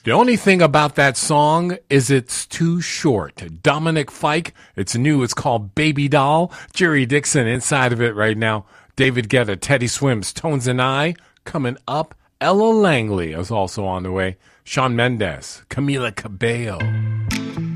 The only thing about that song is it's too short. Dominic Fike, it's new. It's called Baby Doll. Jerry Dixon inside of it right now. David Guetta, Teddy Swims, Tones and I coming up. Ella Langley is also on the way. Shawn Mendes, Camila Cabello.